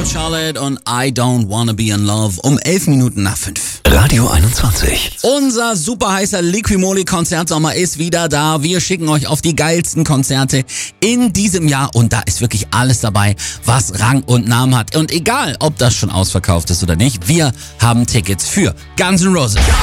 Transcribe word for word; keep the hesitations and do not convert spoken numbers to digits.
Good Charlotte und I Don't Wanna Be in Love um elf Minuten nach fünf. Radio einundzwanzig. Unser super heißer Liquimoli Konzertsommer ist wieder da. Wir schicken euch auf die geilsten Konzerte in diesem Jahr und da ist wirklich alles dabei, was Rang und Namen hat. Und egal, ob das schon ausverkauft ist oder nicht, wir haben Tickets für Guns N' Roses,